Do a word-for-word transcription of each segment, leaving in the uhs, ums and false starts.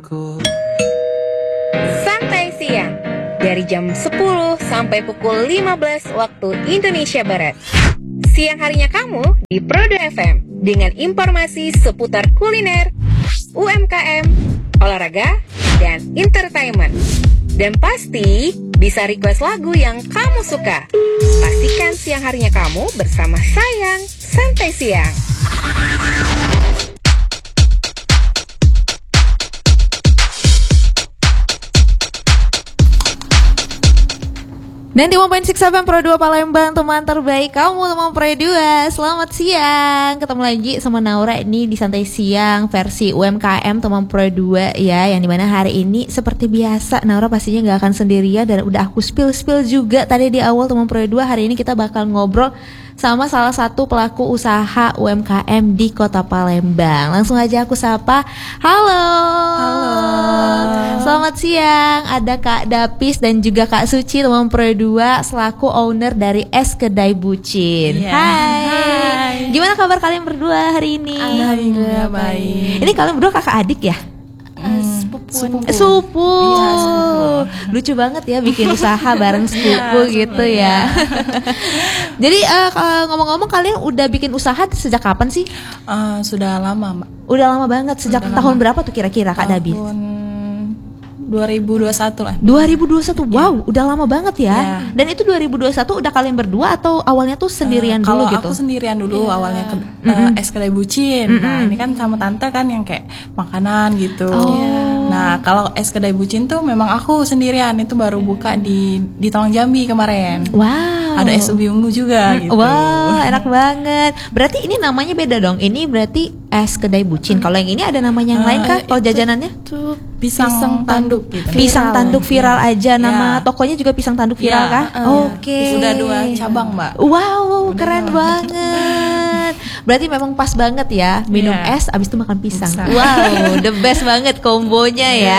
aku. Santai siang dari jam sepuluh sampai pukul lima belas waktu Indonesia Barat. Siang harinya kamu di Prodo F M dengan informasi seputar kuliner, U M K M, olahraga, dan entertainment. Dan pasti bisa request lagu yang kamu suka. Pastikan siang harinya kamu bersama Sayang Santai Siang. Dan di sembilan koma enam Pro dua Palembang, teman terbaik kamu, teman Pro dua. Selamat siang. Ketemu lagi sama Naura ini di Santai Siang versi U M K M teman Pro dua ya. Yang dimana hari ini seperti biasa Naura pastinya gak akan sendirian. Dan udah aku spill-spill juga tadi di awal teman Pro dua. Hari ini kita bakal ngobrol sama salah satu pelaku usaha U M K M di Kota Palembang. Langsung aja aku sapa. Halo. Halo. Selamat siang. Ada Kak Dapis dan juga Kak Suci teman Pro dua selaku owner dari Es Kedai Bucin. Yeah. Hai. Hai. Gimana kabar kalian berdua hari ini? Alhamdulillah baik. Ini kalian berdua kakak adik ya? Hmm. Sepupu. Eh, Sepupu. Iya, sepupu. Lucu banget ya bikin usaha bareng sepupu Iya, gitu sepupu, ya. iya. Jadi uh, uh, ngomong-ngomong kalian udah bikin usaha sejak kapan sih? Uh, sudah lama, Mbak. Udah lama banget. Sejak Udah tahun lama. berapa tuh kira-kira Kak Dabi? Tahun dua ribu dua puluh satu lah. dua ribu dua puluh satu. Wow, udah lama banget ya. Iya. Dan itu dua ribu dua puluh satu udah kalian berdua atau awalnya tuh sendirian Uh, dulu kalau gitu? aku sendirian dulu Iya. awalnya ke, uh, Es Kedai Bucin. Nah, ini kan sama tante kan yang kayak makanan gitu. Oh. Nah, kalau Es Kedai Bucin tuh memang aku sendirian, itu baru buka di di Tawang Jambi kemarin. Wow. Ada es ubi ungu juga gitu. Wow, enak banget. Berarti ini namanya beda dong. Ini berarti Es Kedai Bucin. Kalau yang ini ada namanya yang Uh, lain kah? Kalau itu- jajanannya? Itu pisang, Pisang tanduk gitu. Pisang tanduk viral Iya. aja. Nama Iya. tokonya juga pisang tanduk viral Iya, kah? uh, Oke. Sudah dua cabang, Mbak. Wow, keren banget. Berarti memang pas banget ya minum Iya. es abis itu makan pisang. Pisang. Wow, the best banget kombonya ya.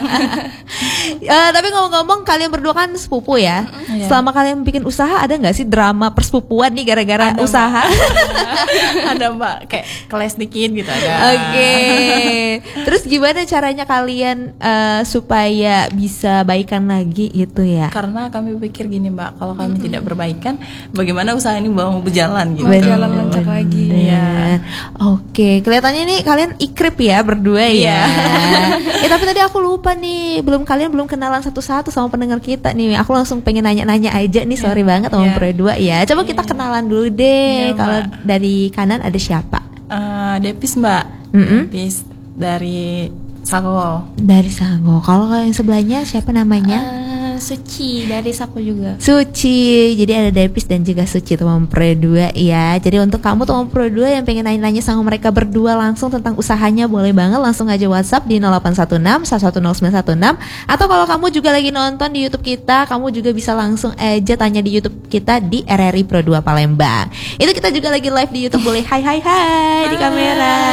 Eh, tapi ngomong-ngomong kalian berdua kan sepupu ya. Iya. Selama kalian bikin usaha ada nggak sih drama persepupuan nih gara-gara Ada, usaha? Ada, Mbak, kayak keles dikit gitu ada. Oke. Terus gimana caranya kalian eh, supaya bisa baikan lagi gitu ya? Karena kami pikir gini, Mbak, kalau kami tidak berbaikan, bagaimana usaha ini mau berjalan gitu. Mau jalan lancar lagi. Iya. Oke, kelihatannya nih kalian ikrip ya berdua ya. Eh tapi tadi aku lupa nih, belum kalian belum kenalan satu-satu sama pendengar kita nih. Aku langsung pengen nanya-nanya aja nih, sorry banget sama Iya. Pro dua ya. Coba kita kenalan dulu deh. Iya, Kalau Mbak. dari kanan ada siapa? Eh, Depis, Mbak. Mm-mm. Depis dari Sago. Dari Sango. Kalau yang sebelahnya siapa namanya? Eh, Suci dari Saku juga. Suci, jadi ada Depis dan juga Suci teman Pro dua ya. Jadi untuk kamu teman Pro dua yang pengen nanya-nanya sama mereka berdua langsung tentang usahanya, boleh banget langsung aja WhatsApp di nol delapan satu enam satu satu nol sembilan satu enam. Atau kalau kamu juga lagi nonton di YouTube kita, kamu juga bisa langsung aja tanya di YouTube kita di R R I Pro dua Palembang. Itu kita juga lagi live di YouTube, boleh hai hai hai di kamera.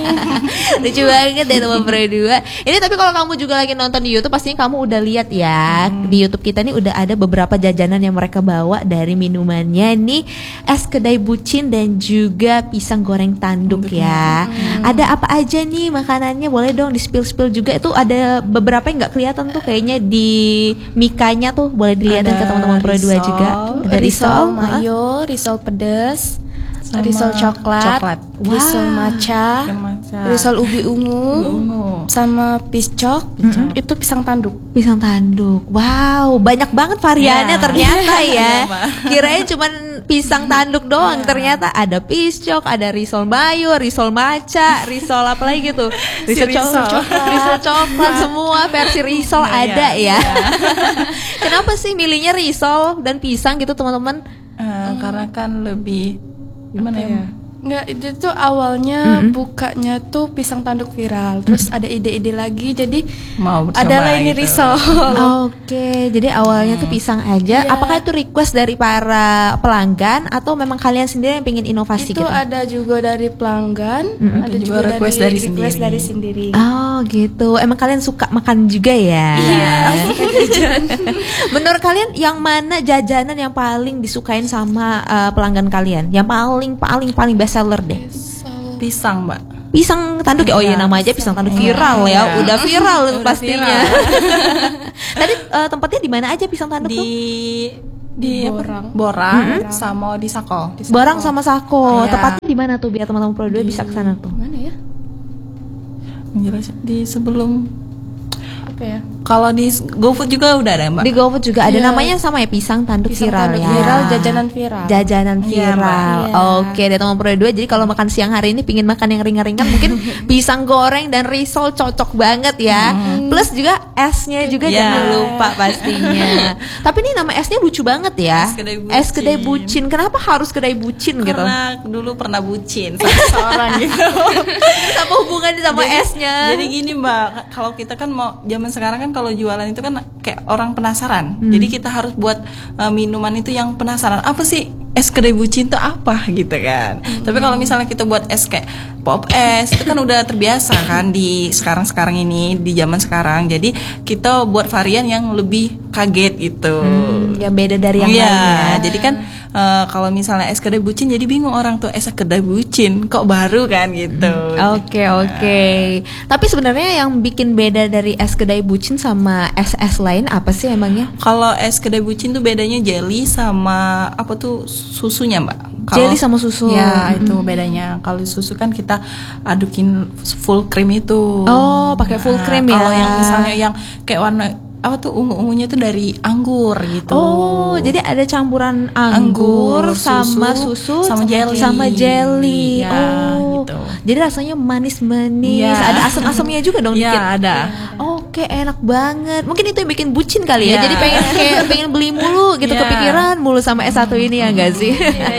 Lucu banget deh teman Pro dua. Ini tapi kalau kamu juga lagi nonton di YouTube pastinya kamu udah lihat ya. Di YouTube kita nih udah ada beberapa jajanan yang mereka bawa, dari minumannya nih es kedai bucin dan juga pisang goreng tanduk ya. Ada apa aja nih makanannya? Boleh dong di spill-spill juga. Itu ada beberapa yang nggak kelihatan tuh kayaknya di mikanya tuh, boleh dilihatin Ada ke teman-teman Pro dua risol, juga. Ada Risol risol, mayo, risol pedas, Sama risol coklat, coklat. risol Wah. matcha, Matcha. risol ubi ungu, ungu. sama piscok. Itu pisang tanduk. pisang tanduk. Wow, banyak banget variannya Ya. ternyata ya. Iya, Pak. Kirain cuman pisang tanduk doang, ternyata ada piscok, ada risol mayo, risol matcha, risol apa lagi gitu. Risol Si risol. coklat, risol coklat, semua versi risol Iya, ada iya, ya. Kenapa sih milihnya risol dan pisang gitu teman-teman? Eh, karena kan lebih gimana ya? Enggak, itu tuh awalnya bukanya tuh pisang tanduk viral. Terus ada ide-ide lagi, jadi Mau bersama adalah ini gitu. risol. Oke, jadi awalnya tuh pisang aja. Iya. Apakah itu request dari para pelanggan atau memang kalian sendiri yang pengen inovasi Itu gitu? ada juga dari pelanggan, ada Ada juga juga request dari, dari request sendiri. dari sendiri. Oh gitu. Emang kalian suka makan juga ya? Iya, suka jajan. Menurut kalian yang mana jajanan yang paling disukain sama uh, pelanggan kalian? Yang paling paling paling best seller deh? Pisang, Mbak. Pisang tanduk ya. Oh iya, nama aja pisang tanduk viral ya. Iya. Udah viral Udah pastinya. viral. Tadi eh, tempatnya di mana aja pisang tanduk Di tuh? di apa? Borang. Borang sama di Sako. Borang sama Sako. Iya. Tepatnya di mana tuh biar teman-teman Pro dua bisa ke sana tuh? Mana ya? Menjelaskan di sebelum Apa ya? kalau di GoFood juga udah ada, Mbak. Di GoFood juga ada Iya. namanya sama ya, pisang tanduk Pisang viral tanduk ya. viral, jajanan viral. Jajanan Iya, viral. Mbak. Iya. Oke, deh teman Pro dua. Jadi kalau makan siang hari ini pingin makan yang ringan-ringan mungkin pisang goreng dan risol cocok banget ya. Plus juga esnya juga Iya. jangan lupa pastinya. Tapi ini nama esnya lucu banget ya. Es kedai bucin. Es kedai bucin. Kenapa harus kedai bucin gitu? Karena dulu pernah bucin sama seorang gitu. Apa hubungannya sama esnya? Jadi gini, Mbak, kalau kita kan mau zaman sekarang kan kalau jualan itu kan kayak orang penasaran. Jadi kita harus buat uh, minuman itu yang penasaran. Apa sih es kedai bucin itu apa gitu kan? Tapi kalau misalnya kita buat es kayak pop es itu kan udah terbiasa kan di sekarang-sekarang ini, di zaman sekarang. Jadi kita buat varian yang lebih kaget gitu. Hmm, yang beda dari yang Iya, lainnya. jadi kan uh, kalau misalnya es kedai bucin jadi bingung orang tuh, es kedai bucin kok baru kan gitu. Oke oke. Tapi sebenarnya yang bikin beda dari es kedai bucin sama es-es lain apa sih emangnya? Kalau es kedai bucin tuh bedanya jelly sama apa tuh susunya, Mbak. Kalau- Jelly sama susu. Ya, itu bedanya. Kalau susu kan kita adukin full cream itu. Oh, pakai full cream ya. Kalau yang misalnya yang kayak warna apa tuh ungu-ungunya itu dari anggur gitu. Oh, jadi ada campuran anggur, Anggur, sama susu, susu, sama jelly. sama jelly. Ya, oh, gitu. jadi rasanya manis-manis. Ya. Ada asam-asamnya juga dong Iya, dikit. ada. Oke, enak banget. Mungkin itu yang bikin bucin kali ya. Ya. Jadi pengen kayak pengen beli mulu gitu, Ya. kepikiran mulu sama es satu ini ya enggak sih?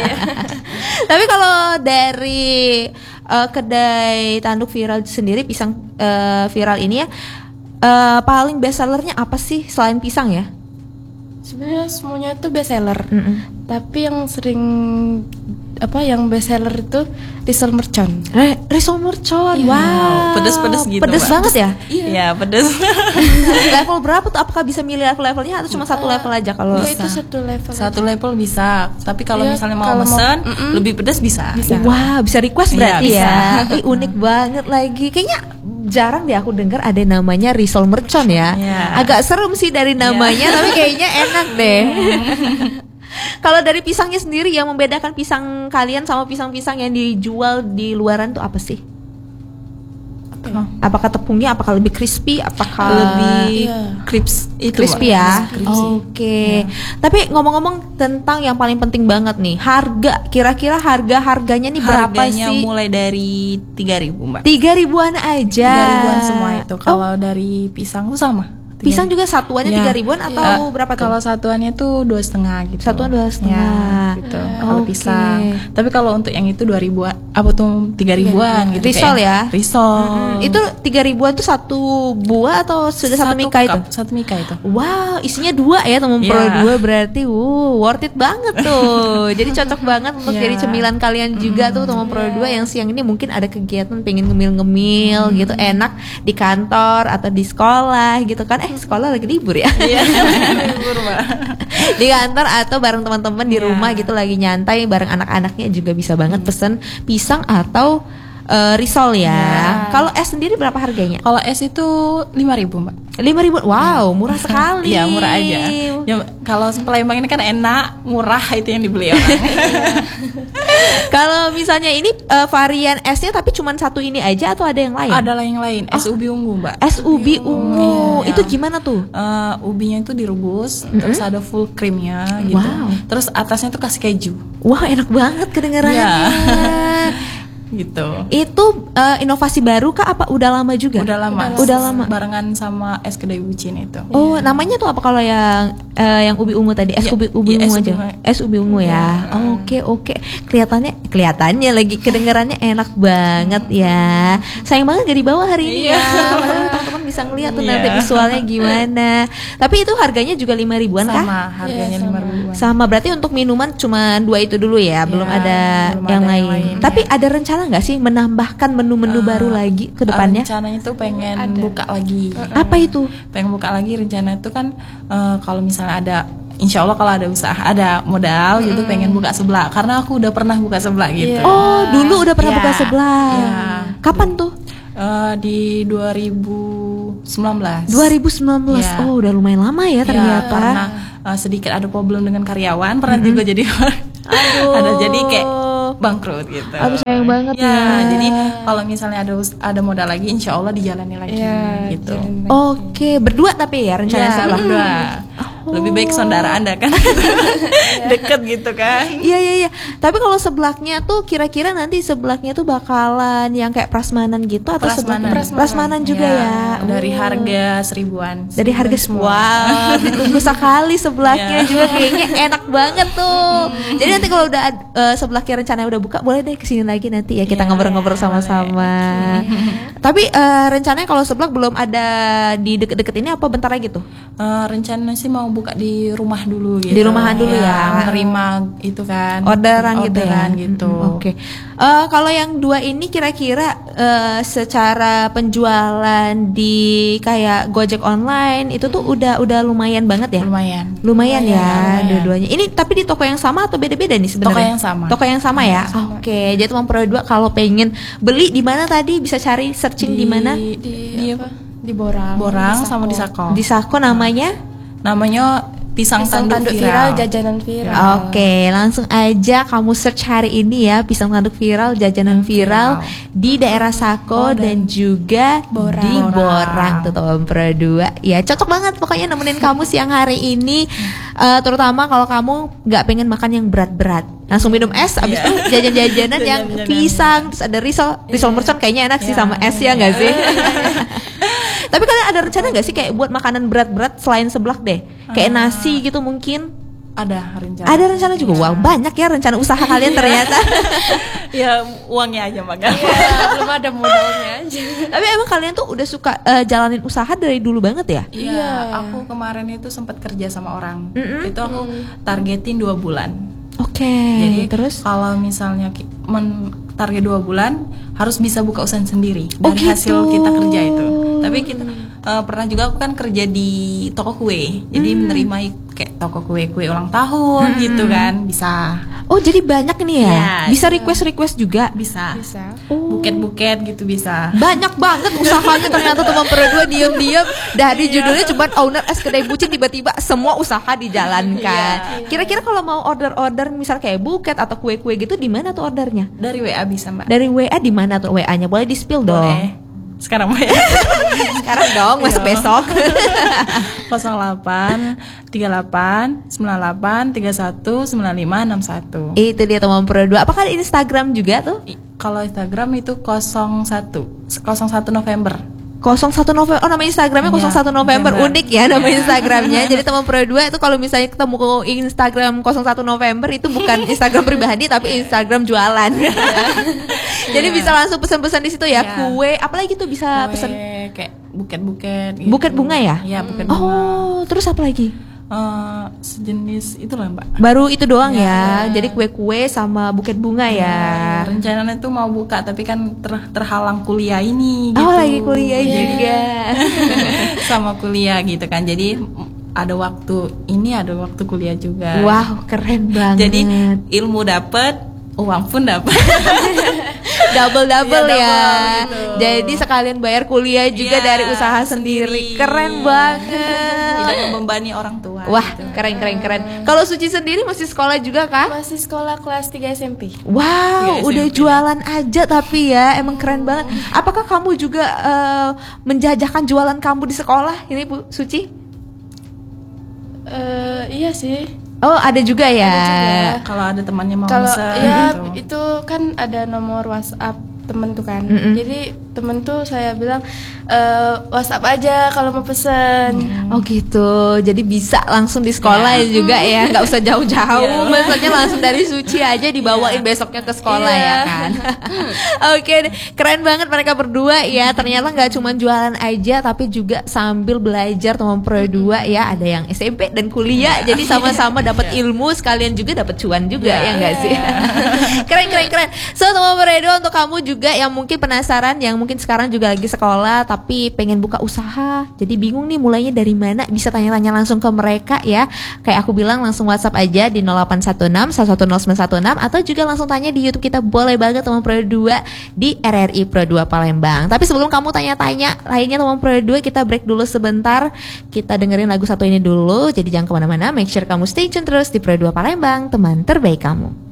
Tapi kalau dari eh, kedai tanduk viral sendiri, pisang eh, viral ini ya, eh, paling best sellernya apa sih selain pisang ya? Sebenarnya semuanya itu best seller. Mm-mm. Tapi yang sering apa yang best seller itu risol mercon. Re risol mercon. Iya. Wow. Pedes-pedes gitu, Pedes Mbak. banget ya? Iya, pedes. Level berapa tuh? Apakah bisa milih level-levelnya atau cuma satu level aja kalau? Enggak, itu satu level. Satu level bisa. Tapi kalau Iya, misalnya mau kalau mau- mesen Mm-mm. lebih pedas bisa. Bisa. Wah, bisa request Iya, berarti bisa. ya. Ih, unik banget lagi. Kayaknya jarang deh aku dengar ada namanya risol mercon ya. Iya. Agak serem sih dari namanya, tapi kayaknya enak deh. Kalau dari pisangnya sendiri yang membedakan pisang kalian sama pisang-pisang yang dijual di luaran tuh apa sih? Apa ya? Apakah tepungnya apakah lebih crispy, apakah Lebih Iya. crisp itu, crispy Mbak. ya? Crispy. Oke. Tapi ngomong-ngomong tentang yang paling penting banget nih, harga. Kira-kira harga-harganya nih berapa Harganya sih? mulai dari tiga ribu, Mbak. Tiga ribuan aja. tiga ribuan semua itu. Oh, Kalau dari pisang tuh sama. pisang juga satuannya Ya. tiga ribuan atau Eh, berapa tuh? Kalau satuannya tuh dua setengah gitu. Satuan dua setengah. Ya, gitu. Kalau Oke. pisang. Tapi kalau untuk yang itu dua ribuan, apa tuh tiga ribuan gitu. Risol ya? kayak- Risol. Mm, itu tiga ribuan tuh satu buah atau sudah satu, mika itu? cup, Satu mika itu. Wow, isinya dua ya teman Pro Iya. dua berarti uh, worth it banget tuh. Jadi cocok banget untuk Iya. jadi cemilan kalian juga tuh teman Pro dua yang siang ini mungkin ada kegiatan pengen ngemil-ngemil gitu, enak di kantor atau di sekolah gitu kan. Eh, sekolah lagi libur ya. Iya, libur, Mbak. Di kantor atau bareng teman-teman di rumah gitu lagi nyantai bareng anak-anaknya juga bisa banget pesen pisang atau eh, risol ya. Ya. Kalau es sendiri berapa harganya? Kalau es itu lima ribu, Mbak. lima ribu. Wow, murah sekali. Iya, murah aja. Ya, kalau Palembang ini kan enak, murah itu yang dibeli orang. Kalau misalnya ini eh, varian esnya tapi cuma satu ini aja atau ada yang lain? Ada yang lain, es ubi ungu, Mbak. Es ubi ungu. Iya. Itu gimana tuh? Eh, ubinya itu direbus, terus ada full creamnya gitu. Wow. Terus atasnya tuh kasih keju, Wah, enak banget kedengarannya. gitu. Itu eh, inovasi baru kah apa udah lama juga? Udah lama. Udah lama. Barengan sama es kedai bucin itu. Oh, namanya tuh apa kalau yang eh, yang ubi ungu tadi? Es Ya, ubi ubi ya, ungu es aja. ubi ungu. Es ubi ungu ya. Oke, oke. Kelihatannya kelihatannya lagi kedengarannya enak banget ya. Sayang banget gak dibawa hari ini Iya. ya. Padahal teman-teman bisa ngeliat tuh nanti Iya. visualnya gimana. Tapi itu harganya juga lima ribuan kah? Sama harganya Iya, lima sama. ribuan. Sama, berarti untuk minuman cuma dua itu dulu ya, belum ada belum yang ada lain. yang lain, Tapi ya. ada rencana nggak sih menambahkan menu-menu Eh, baru lagi ke depannya? Rencananya tuh pengen Ada. buka lagi. Apa itu? Pengen buka lagi rencana itu kan eh, kalau misalnya ada, insya Allah kalau ada usaha, ada modal gitu, pengen buka sebelah. Karena aku udah pernah buka sebelah gitu. Iya. Oh, dulu udah pernah Iya. buka sebelah. Iya. Kapan tuh? Uh, di dua ribu sembilan belas. dua ribu sembilan belas. Ya. Oh, udah lumayan lama ya ternyata. Ya, karena uh, sedikit ada problem dengan karyawan, pernah mm-hmm. juga jadi Aduh. ada jadi kayak bangkrut gitu. Aduh, sayang banget ya. ya. Jadi kalau misalnya ada ada modal lagi, insya Allah dijalani lagi ya, gitu. Oke, berdua tapi ya rencananya ya, sama berdua. Oh. Lebih baik saudara Anda kan deket gitu kan. Iya iya iya. Tapi kalau seblaknya tuh kira-kira nanti seblaknya tuh bakalan yang kayak prasmanan gitu atau prasmanan. Prasmanan. prasmanan juga ya. ya. Dari oh. harga seribuan. Dari harga semua. Wow, ditunggu sekali seblaknya juga kayaknya enak banget tuh. Hmm. Jadi nanti kalau udah uh, seblaknya rencananya udah buka, boleh deh kesini lagi nanti ya kita yeah, ngobrol-ngobrol sama-sama. Tapi uh, rencananya kalau seblak belum ada di deket-deket ini apa bentar lagi tuh? Uh, rencananya sih mau buka di rumah dulu gitu. Di rumahan dulu ya, ya. Menerima itu kan. Orderan, orderan gitu ya. Gitu. Hmm, Oke. Okay. Uh, kalau yang dua ini kira-kira uh, secara penjualan di kayak Gojek online itu tuh udah udah lumayan banget ya? Lumayan. Lumayan, lumayan ya lumayan. dua-duanya. Ini tapi di toko yang sama atau beda-beda nih sebenarnya? Toko yang sama. Toko yang sama ya. Oke. Okay. Jadi teman Pro dua kalau pengen beli di mana tadi bisa cari searching di mana? Di, di, di apa? Di Borang, Borang di sama di Sako. Di Sako namanya? Namanya pisang, pisang tanduk, tanduk viral. viral, jajanan viral. Oke, okay, langsung aja kamu search hari ini ya pisang tanduk viral, jajanan viral, viral. Di daerah Sako oh, dan, dan juga Borang. Di Borang tuh teman Pro dua. Ya cocok banget pokoknya nemenin kamu siang hari ini. Uh, terutama kalau kamu nggak pengen makan yang berat-berat, langsung minum es, abis yeah. itu jajan-jajanan yang pisang, terus ada risol, risol mercon kayaknya enak yeah. sih sama es ya nggak yeah. sih? Tapi kalian ada rencana nggak sih kayak buat makanan berat-berat selain seblak deh, kayak uh, nasi gitu mungkin? Ada rencana. Ada rencana juga. Wow, banyak ya rencana usaha kalian ternyata. Ya uangnya aja makanya. Ya, belum ada modalnya aja. Tapi emang kalian tuh udah suka uh, jalanin usaha dari dulu banget ya? Iya. Aku kemarin itu sempat kerja sama orang. Mm-hmm. Itu aku targetin dua bulan. Oke. Okay, jadi terus kalau misalnya men target dua bulan harus bisa buka usaha sendiri dari oh, gitu. hasil kita kerja itu. Tapi kita uh, pernah juga aku kan kerja di toko kue, jadi hmm. menerima kayak toko kue kue ulang tahun hmm. gitu kan bisa. Oh jadi banyak nih ya? Ya bisa request request juga? Bisa. Bisa. Oh. Buket buket gitu bisa. Banyak banget usahanya ternyata teman Pro dua diem diem dari judulnya cuma owner es kedai bucin tiba-tiba semua usaha dijalankan. Kira-kira kalau mau order order misal kayak buket atau kue kue gitu di mana tuh ordernya? Dari W A bisa mbak. Dari W A di mana tuh W A-nya? Boleh di spill dong. Boleh. Sekarang mau ya? Sekarang dong, masuk besok. nol delapan tiga delapan sembilan delapan tiga satu sembilan lima enam satu. Itu dia teman Pro dua. Apakah ada Instagram juga tuh? I, kalau Instagram itu nol satu November. nol satu November. Oh nama Instagramnya nol satu November. November. Unik ya nama Instagramnya. Jadi teman Pro dua itu kalau misalnya ketemu Instagram nol satu November itu bukan Instagram pribadi tapi Instagram jualan. Jadi bisa langsung pesan-pesan di situ ya. Kue apalagi tuh bisa kue, pesan kayak buket-buket gitu. Buket bunga ya? Iya, buket bunga. Oh, terus apa lagi? Uh, sejenis itu lah mbak. Baru itu doang ya, ya. Jadi kue-kue sama buket bunga ya, ya. Rencananya tuh mau buka tapi kan ter terhalang kuliah ini gitu. Oh lagi kuliah yeah. juga. Sama kuliah gitu kan. Jadi ada waktu ini ada waktu kuliah juga. Wow keren banget. Jadi ilmu dapet, uang pun dapet. double double ya, ya. Gitu. Jadi sekalian bayar kuliah juga ya, dari usaha sendiri. sendiri. Keren banget. Tidak membebani orang tua. Wah gitu. keren keren keren. Kalau Suci sendiri masih sekolah juga kah? Masih sekolah kelas tiga S M P. Wow tiga udah S M P. Jualan aja tapi ya emang keren banget. Apakah kamu juga uh, menjajakan jualan kamu di sekolah ini Bu Suci? Uh, iya sih. Oh ada juga ya. Ada juga. Kalau ada temannya mau Kalau pesan ya gitu. Itu kan ada nomor WhatsApp temen tuh kan. Mm-hmm. Jadi temen tuh saya bilang e, WhatsApp aja kalau mau pesen. Mm. Oh gitu. Jadi bisa langsung di sekolah yeah. juga ya, nggak usah jauh-jauh. Yeah. Maksudnya langsung dari Suci aja dibawain yeah. besoknya ke sekolah yeah. ya kan. Oke, okay, keren banget mereka berdua ya. Ternyata nggak cuma jualan aja, tapi juga sambil belajar teman Pro dua ya. Ada yang S M P dan kuliah. Yeah. Jadi sama-sama dapat yeah. ilmu, sekalian juga dapat cuan juga yeah. ya nggak sih. Keren keren keren. So teman Pro dua untuk kamu juga yang mungkin penasaran, yang mungkin sekarang juga lagi sekolah tapi pengen buka usaha, jadi bingung nih mulainya dari mana, bisa tanya-tanya langsung ke mereka ya. Kayak aku bilang, langsung WhatsApp aja di nol delapan satu enam satu satu nol sembilan satu enam atau juga langsung tanya di YouTube kita, boleh banget teman Pro dua di R R I Pro dua Palembang. Tapi sebelum kamu tanya-tanya lainnya teman Pro dua, kita break dulu sebentar. Kita dengerin lagu satu ini dulu. Jadi jangan kemana-mana, make sure kamu stay tune terus di Pro dua Palembang, teman terbaik kamu.